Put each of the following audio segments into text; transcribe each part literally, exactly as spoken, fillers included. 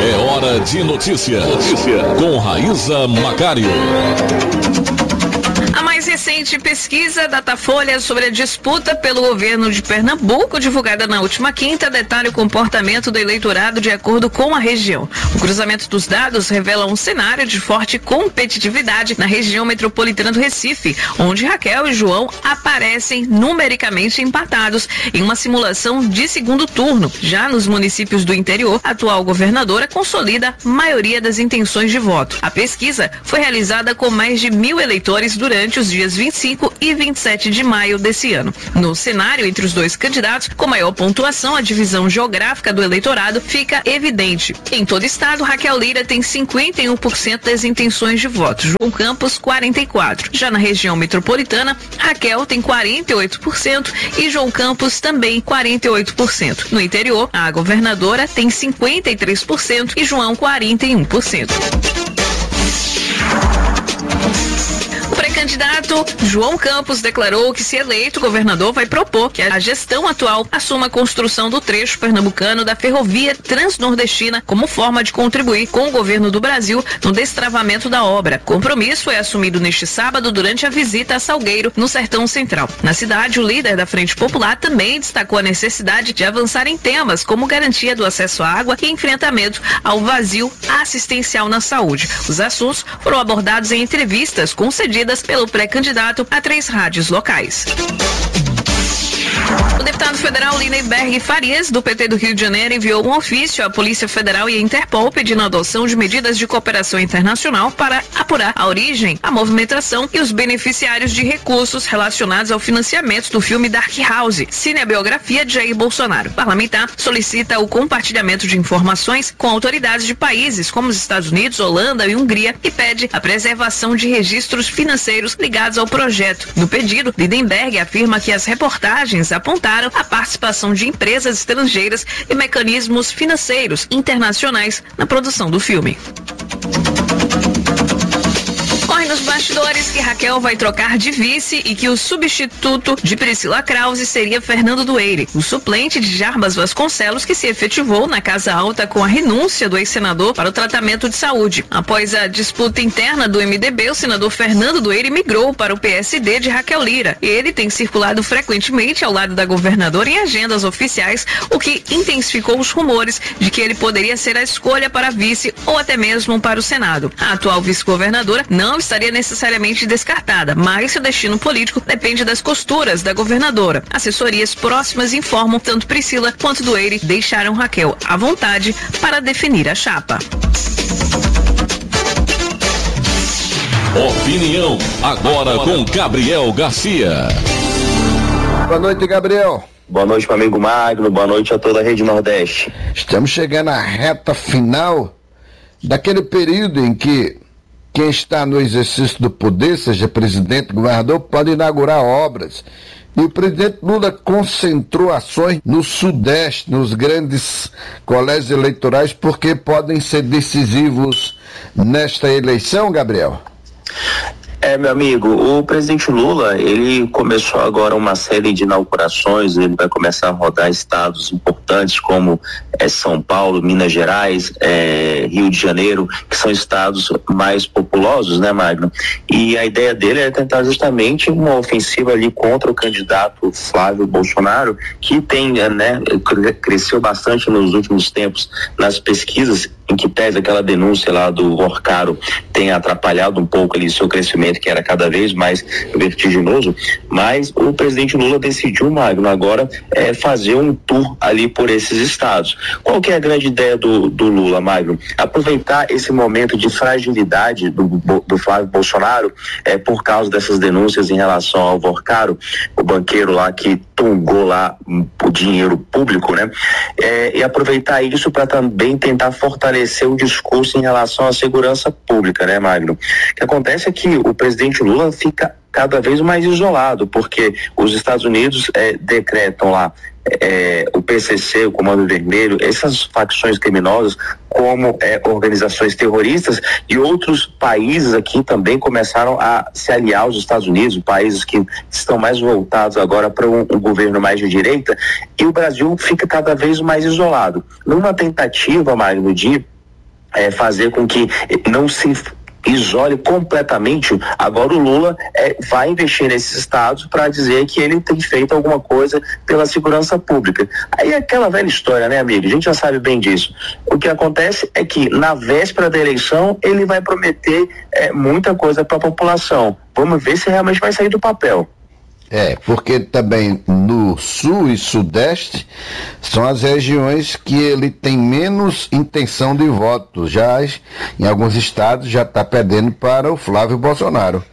É hora de notícia. Notícia com Raíza Macário. A mais recente pesquisa Datafolha sobre a disputa pelo governo de Pernambuco, divulgada na última quinta, detalha o comportamento do eleitorado de acordo com a região. O cruzamento dos dados revela um cenário de forte competitividade na região metropolitana do Recife, onde Raquel e João aparecem numericamente empatados em uma simulação de segundo turno. Já nos municípios do interior, a atual governadora consolida a maioria das intenções de voto. A pesquisa foi realizada com mais de mil eleitores durante os dias vinte e cinco e vinte e sete de maio desse ano. No cenário entre os dois candidatos, com maior pontuação, a divisão geográfica do eleitorado fica evidente. Em todo o estado, Raquel Lira tem cinquenta e um por cento das intenções de voto, João Campos quarenta e quatro por cento. Já na região metropolitana, Raquel tem quarenta e oito por cento e João Campos também quarenta e oito por cento. No interior, a governadora tem cinquenta e três por cento e João quarenta e um por cento. O pré-candidato João Campos declarou que, se eleito, o governador vai propor que a gestão atual assuma a construção do trecho pernambucano da ferrovia transnordestina como forma de contribuir com o governo do Brasil no destravamento da obra. O compromisso é assumido neste sábado durante a visita a Salgueiro, no Sertão Central. Na cidade, o líder da Frente Popular também destacou a necessidade de avançar em temas como garantia do acesso à água e enfrentamento ao vazio assistencial na saúde. Os assuntos foram abordados em entrevistas concedidas pelo pré-candidato a três rádios locais. O deputado federal Lindenberg Farias, do P T do Rio de Janeiro, enviou um ofício à Polícia Federal e à Interpol pedindo a adoção de medidas de cooperação internacional para apurar a origem, a movimentação e os beneficiários de recursos relacionados ao financiamento do filme Dark House, cinebiografia de Jair Bolsonaro. O parlamentar solicita o compartilhamento de informações com autoridades de países como os Estados Unidos, Holanda e Hungria e pede a preservação de registros financeiros ligados ao projeto. No pedido, Lindenberg afirma que as reportagens apontaram a participação de empresas estrangeiras e mecanismos financeiros internacionais na produção do filme. Corre nos bastidores que Raquel vai trocar de vice e que o substituto de Priscila Krause seria Fernando Dueire, o suplente de Jarbas Vasconcelos, que se efetivou na Casa Alta com a renúncia do ex-senador para o tratamento de saúde. Após a disputa interna do M D B, o senador Fernando Dueire migrou para o P S D de Raquel Lira. Ele tem circulado frequentemente ao lado da governadora em agendas oficiais, o que intensificou os rumores de que ele poderia ser a escolha para vice ou até mesmo para o Senado. A atual vice-governadora não estaria necessariamente descartada, mas seu destino político depende das costuras da governadora. Assessorias próximas informam tanto Priscila quanto Dueire deixaram Raquel à vontade para definir a chapa. Opinião agora com Gabriel Garcia. Boa noite, Gabriel. Boa noite, meu amigo Magno. Boa noite a toda a Rede Nordeste. Estamos chegando à reta final daquele período em que quem está no exercício do poder, seja presidente, governador, pode inaugurar obras. E o presidente Lula concentrou ações no Sudeste, nos grandes colégios eleitorais, porque podem ser decisivos nesta eleição, Gabriel? É, meu amigo, o presidente Lula, ele começou agora uma série de inaugurações, ele vai começar a rodar estados importantes como é, São Paulo, Minas Gerais, é, Rio de Janeiro, que são estados mais populosos, né, Magno? E a ideia dele é tentar justamente uma ofensiva ali contra o candidato Flávio Bolsonaro, que tem, né, cresceu bastante nos últimos tempos nas pesquisas, em que pese aquela denúncia lá do Vorcaro tem atrapalhado um pouco ali seu crescimento, que era cada vez mais vertiginoso, mas o presidente Lula decidiu, Magno, agora é, fazer um tour ali por esses estados. Qual que é a grande ideia do, do Lula, Magno? Aproveitar esse momento de fragilidade do, do Flávio Bolsonaro, é, por causa dessas denúncias em relação ao Vorcaro, o banqueiro lá que tongou lá o dinheiro público, né? É, e aproveitar isso para também tentar fortalecer o discurso em relação à segurança pública, né, Magno? O que acontece é que o presidente Lula fica cada vez mais isolado, porque os Estados Unidos é, decretam lá é, o P C C, o Comando Vermelho, essas facções criminosas como é, organizações terroristas, e outros países aqui também começaram a se aliar aos Estados Unidos, países que estão mais voltados agora para um, um governo mais de direita, e o Brasil fica cada vez mais isolado. Numa tentativa, Magno, de é, fazer com que não se isole completamente. Agora o Lula é, vai investir nesses estados para dizer que ele tem feito alguma coisa pela segurança pública. Aí é aquela velha história, né, amigo? A gente já sabe bem disso. O que acontece é que na véspera da eleição ele vai prometer é, muita coisa para a população. Vamos ver se realmente vai sair do papel. É, porque também no sul e sudeste são as regiões que ele tem menos intenção de voto. Já em alguns estados já está perdendo para o Flávio Bolsonaro.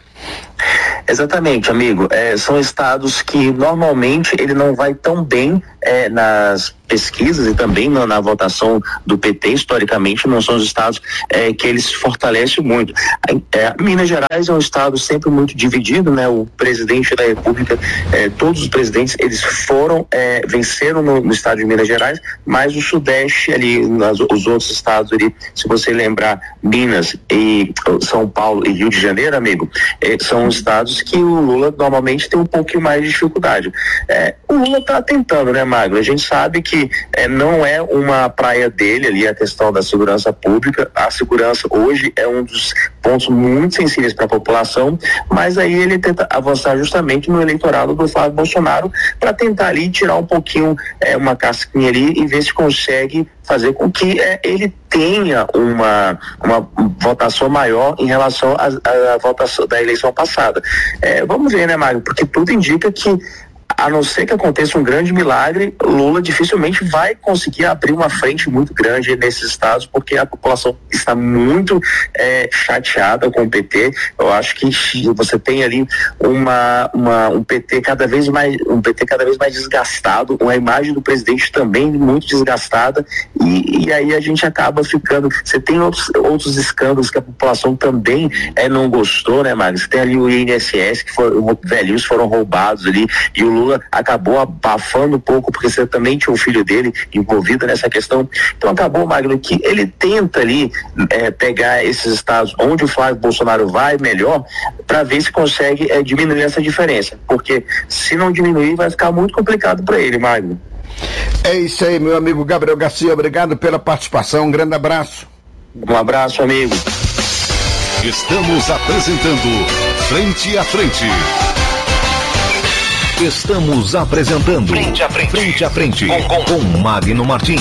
Exatamente, amigo. É, são estados que normalmente ele não vai tão bem é, nas pesquisas e também na, na votação do P T, historicamente, não são os estados é, que ele se fortalece muito. É, Minas Gerais é um estado sempre muito dividido, né? O presidente da República, é, todos os presidentes, eles foram, é, venceram no, no estado de Minas Gerais, mas o Sudeste ali, nas, os outros estados ali, se você lembrar, Minas e São Paulo e Rio de Janeiro, amigo, é, são estados que o Lula normalmente tem um pouquinho mais de dificuldade. É, o Lula está tentando, né, Magro? A gente sabe que É, não é uma praia dele ali a questão da segurança pública. A segurança hoje é um dos pontos muito sensíveis para a população, mas aí ele tenta avançar justamente no eleitorado do Flávio Bolsonaro para tentar ali tirar um pouquinho é, uma casquinha ali e ver se consegue fazer com que é, ele tenha uma, uma votação maior em relação à votação da eleição passada. É, vamos ver, né, Mário? Porque tudo indica que, a não ser que aconteça um grande milagre, Lula dificilmente vai conseguir abrir uma frente muito grande nesses estados, porque a população está muito é, chateada com o P T. Eu acho que você tem ali uma, uma, um P T cada vez mais, um P T cada vez mais desgastado, uma imagem do presidente também muito desgastada, e, e aí a gente acaba ficando. Você tem outros, outros escândalos que a população também é, não gostou, né, Mário? Você tem ali o I N S S, que foram, velhinhos foram roubados ali, e o Lula acabou abafando um pouco, porque você também tinha o filho dele envolvido nessa questão. Então acabou, Magno, que ele tenta ali é, pegar esses estados onde o Flávio Bolsonaro vai melhor, para ver se consegue é, diminuir essa diferença, porque se não diminuir vai ficar muito complicado para ele, Magno. É isso aí, meu amigo Gabriel Garcia, obrigado pela participação, um grande abraço. Um abraço, amigo. Estamos apresentando Frente a Frente. Estamos apresentando Frente a Frente, Frente, a frente com, com, com Magno Martins.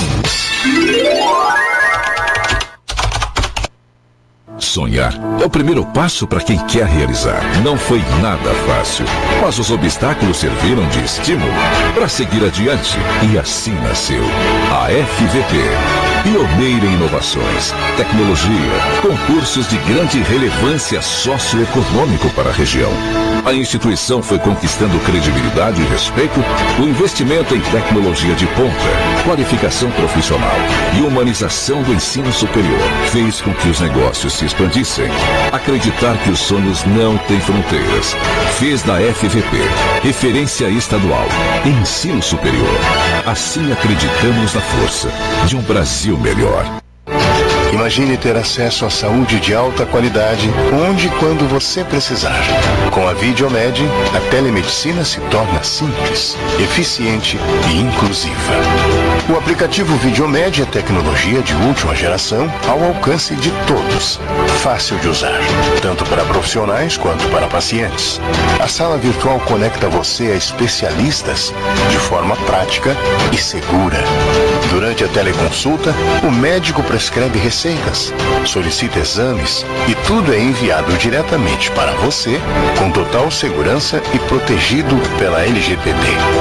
Sonhar é o primeiro passo para quem quer realizar. Não foi nada fácil, mas os obstáculos serviram de estímulo para seguir adiante, e assim nasceu a F V P. Pioneira em inovações, tecnologia, concursos de grande relevância socioeconômico para a região. A instituição foi conquistando credibilidade e respeito do investimento em tecnologia de ponta, qualificação profissional e humanização do ensino superior. Fez com que os negócios se expandissem. Acreditar que os sonhos não têm fronteiras. Fez da F V P referência estadual em ensino superior. Assim acreditamos na força de um Brasil melhor. Imagine ter acesso à saúde de alta qualidade, onde e quando você precisar. Com a Videomed, a telemedicina se torna simples, eficiente e inclusiva. O aplicativo Videomed é tecnologia de última geração ao alcance de todos. Fácil de usar, tanto para profissionais quanto para pacientes. A sala virtual conecta você a especialistas de forma prática e segura. Durante a teleconsulta, o médico prescreve receitas, solicita exames e tudo é enviado diretamente para você com total segurança e protegido pela L G P D.